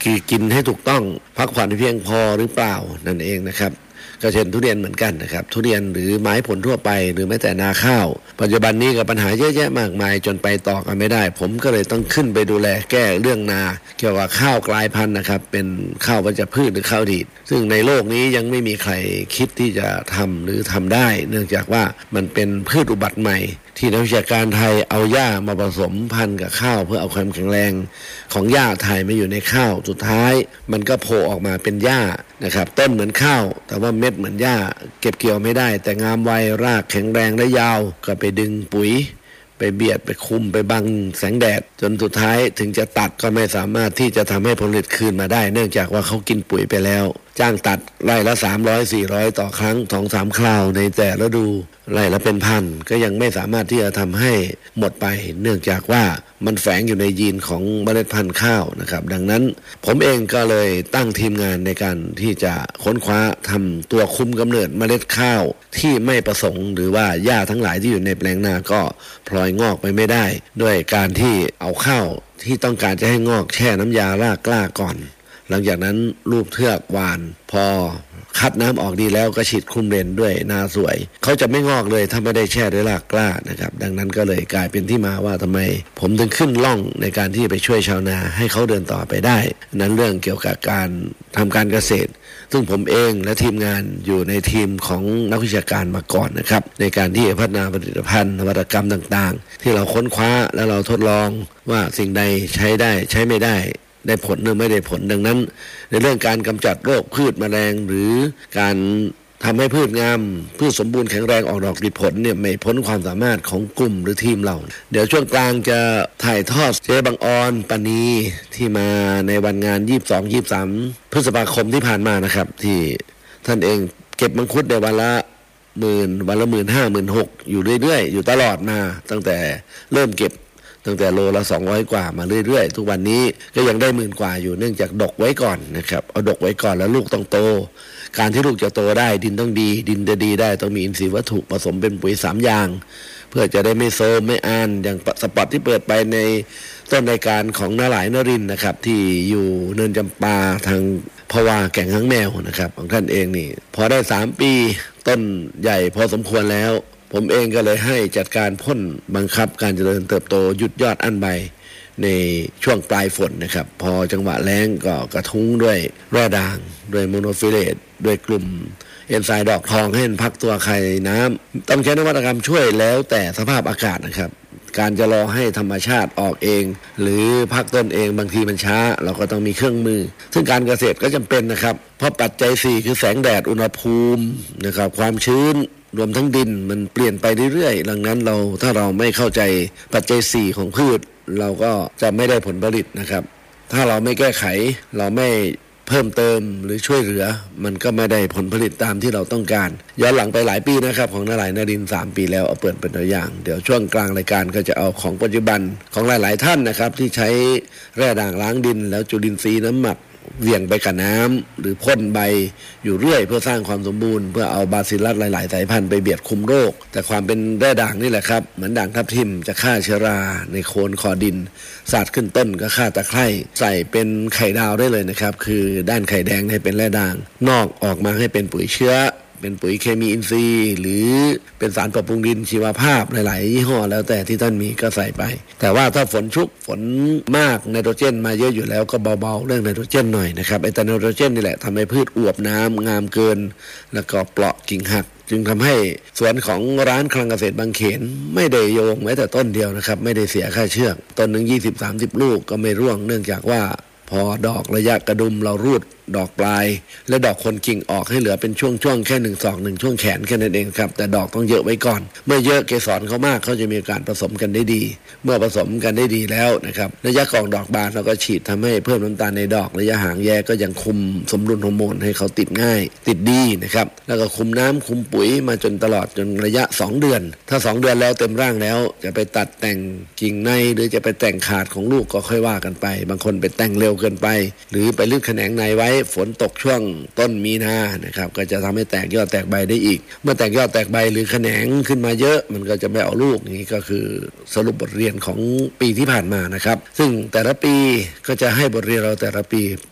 คือกินให้ถูกต้องพักผ่อนให้เพียงพอหรือเปล่านั่นเองนะครับก็เช่นทุเรียนเหมือนกันนะครับทุเรียนหรือไม้ผลทั่วไปหรือแม้แต่นาข้าวปัจจุบันนี้กับปัญหาเยอะแยะมากมายจนไปต่อกันไม่ได้ผมก็เลยต้องขึ้นไปดูแลแก้เรื่องนาเกี่ยวกับข้าวกลายพันธุ์นะครับเป็นข้าววัชพืชหรือข้าวดีดซึ่งในโลกนี้ยังไม่มีใครคิดที่จะทำหรือทำได้เนื่องจากว่ามันเป็นพืชอุบัติใหม่ที่นักวิชาการไทยเอาหญ้ามาผสมพันธุ์กับข้าวเพื่อเอาความแข็งแรงของหญ้าไทยมาอยู่ในข้าวสุดท้ายมันก็โผล่ออกมาเป็นหญ้านะครับต้นเหมือนข้าวแต่ว่าเม็ดเหมือนหญ้าเก็บเกี่ยวไม่ได้แต่งามไวรากแข็งแรงและยาวก็ไปดึงปุ๋ยไปเบียดไปคุมไปบังแสงแดดจนสุดท้ายถึงจะตัดก็ไม่สามารถที่จะทำให้ผลผลิตคืนมาได้เนื่องจากว่าเขากินปุ๋ยไปแล้วจ้างตัดไร่ละ300-400ต่อครั้ง 2-3 คราวในแต่ละฤดูไร่ละเป็นพันก็ยังไม่สามารถที่จะทำให้หมดไปเนื่องจากว่ามันแฝงอยู่ในยีนของเมล็ดพันธุ์ข้าวนะครับดังนั้นผมเองก็เลยตั้งทีมงานในการที่จะค้นคว้าทำตัวคุมกำเนิดเมล็ดข้าวที่ไม่ประสงค์หรือว่าหญ้าทั้งหลายที่อยู่ในแปลงนาก็พลอยงอกไปไม่ได้ด้วยการที่เอาข้าวที่ต้องการจะให้งอกแช่น้ำยารากกล้าก่อนหลังจากนั้นลูบเทือกหวานพอคัดน้ำออกดีแล้วก็ฉีดคลุมเลนด้วยนาสวยเขาจะไม่งอกเลยถ้าไม่ได้แช่ด้วยรากกล้านะครับดังนั้นก็เลยกลายเป็นที่มาว่าทำไมผมถึงขึ้นล่องในการที่ไปช่วยชาวนาให้เขาเดินต่อไปได้นั้นเรื่องเกี่ยวกับการทำการเกษตรซึ่งผมเองและทีมงานอยู่ในทีมของนักวิชาการมาก่อนนะครับในการที่พัฒนาผลิตภัณฑ์นวัตกรรมต่างๆที่เราค้นคว้าและเราทดลองว่าสิ่งใดใช้ได้ใช้ไม่ได้ผลหรือไม่ได้ผลดังนั้นในเรื่องการกำจัดโรคพืชแมลงหรือการทำให้พืชงามพืชสมบูรณ์แข็งแรงออกดอกผลิผลเนี่ยไม่พ้นความสามารถของกลุ่มหรือทีมเราเดี๋ยวช่วงกลางจะถ่ายทอดเจ๊บังออนปานีที่มาในวันงาน22-23พฤษภาคมที่ผ่านมานะครับที่ท่านเองเก็บมังคุดในวันละ10,000วันละ15,000-16,000อยู่เรื่อยๆอยู่ตลอดมาตั้งแต่เริ่มเก็บตั้งแต่โลละ200กว่ามาเรื่อยๆทุกวันนี้ก็ยังได้10,000กว่าอยู่เนื่องจากดกไว้ก่อนนะครับเอาดกไว้ก่อนแล้วลูกต้องโตการที่ลูกจะโตได้ดินต้องดีดินจะดีได้ต้องมีอินทรีย์วัตถุผสมเป็นปุ๋ย3อย่างเพื่อจะได้ไม่โซมไม่อ่านอย่างสปอตที่เปิดไปในต้นรายการของนาหลายนรินทร์นะครับที่อยู่เนินจำปาทางภวาแก่งหางแมวนะครับของท่านเองนี่พอได้3ปีต้นใหญ่พอสมควรแล้วผมเองก็เลยให้จัดการพ่นบังคับการเจริญเติบโตหยุดยอดอั้นใบในช่วงปลายฝนนะครับพอจังหวะแล้งก็กระทุ้งด้วยแร่ด่างด้วยโมโนฟิเลตด้วยกลุ่มเอนไซม์ดอกทองให้พักตัวไข่น้ำต้องใช้นวัตกรรมช่วยแล้วแต่สภาพอากาศนะครับการจะรอให้ธรรมชาติออกเองหรือพักต้นเองบางทีมันช้าเราก็ต้องมีเครื่องมือซึ่งการเกษตรก็จำเป็นนะครับเพราะปัจจัย4คือแสงแดดอุณหภูมินะครับความชื้นรวมทั้งดินมันเปลี่ยนไปเรื่อยๆดังนั้นถ้าเราไม่เข้าใจปัจจัย4ของพืชเราก็จะไม่ได้ผลผลิตนะครับถ้าเราไม่แก้ไขเราไม่เพิ่มเติมหรือช่วยเหลือมันก็ไม่ได้ผลผลิตตามที่เราต้องการย้อนหลังไปหลายปีนะครับของนาหลายนรินทร์3ปีแล้วเอาเปิดเป็นตัวอย่างเดี๋ยวช่วงกลางรายการก็จะเอาของปัจจุบันของหลายๆท่านนะครับที่ใช้แร่ด่างล้างดินแล้วจุลินทรีย์น้ำหมักเหวี่ยงไปกับน้ำหรือพ่นใบอยู่เรื่อยเพื่อสร้างความสมบูรณ์เพื่อเอาบาซิลลัสหลายๆสายพันธุ์ไปเบียดคุมโรคแต่ความเป็นแร่ด่างนี่แหละครับเหมือนด่างทับทิมจะฆ่าเชื้อราในโคนคอดินสาดขึ้นต้นก็ฆ่าตะไคร่ใส่เป็นไข่ดาวได้เลยนะครับคือด้านไข่แดงให้เป็นแร่ด่างนอกออกมาให้เป็นปุ๋ยเชื้อเป็นปุ๋ยเคมีอินทรีย์หรือเป็นสารปรับปรุงดินชีวภาพหลายๆยี่ห้อแล้วแต่ที่ท่านมีก็ใส่ไปแต่ว่าถ้าฝนชุกฝนมากไนโตรเจนมาเยอะอยู่แล้วก็เบาๆเรื่องไนโตรเจนหน่อยนะครับไอ้แต่ไนโตรเจนนี่แหละทำให้พืชอวบน้ำงามเกินแล้วก็เปราะกิ่งหักจึงทำให้สวนของร้านคลังเกษตรบางเขนไม่ได้โยงแม้แต่ต้นเดียวนะครับไม่ได้เสียค่าเชือกต้นหนึ่ง20-30 ลูกก็ไม่ร่วงเนื่องจากว่าพอดอกระยะกระดุมเรารูดดอกปลายและดอกคนกิ่งออกให้เหลือเป็นช่วงๆแค่1 ศอก1ช่วงแขนแค่นั้นเองครับแต่ดอกต้องเยอะไว้ก่อนเมื่อเยอะเกสรเขามากเขาจะมีการผสมกันได้ดีเมื่อผสมกันได้ดีแล้วนะครับระยะกองดอกบานเราก็ฉีดทำให้เพิ่มน้ำตาลในดอกระยะห่างแยกก็ยังคุมสมดุลฮอร์โมนให้เขาติดง่ายติดดีนะครับแล้วก็คุมน้ำคุมปุ๋ยมาจนตลอดจนระยะ2 เดือนถ้า2 เดือนแล้วเต็มร่างแล้วจะไปตัดแต่งกิ่งในหรือจะไปแต่งขาดของลูกก็ค่อยว่ากันไปบางคนไปแต่งเร็วเกินไปหรือไปลืดแขนงในไว้ฝนตกช่วงต้นมีนานะครับก็จะทำให้แตกยอดแตกใบได้อีกเมื่อแตกยอดแตกใบหรือแขนงขึ้นมาเยอะมันก็จะไม่เอาลูกนี่ก็คือสรุปบทเรียนของปีที่ผ่านมานะครับซึ่งแต่ละปีก็จะให้บทเรียนเราแต่ละปี